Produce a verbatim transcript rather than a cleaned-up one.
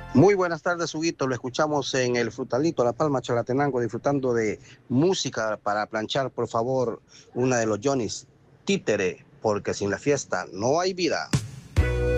Muy buenas tardes, Huguito. Lo escuchamos en el Frutalito, La Palma, Chalatenango, disfrutando de música para planchar, por favor, una de los Johnnys, Títere, porque sin la fiesta no hay vida.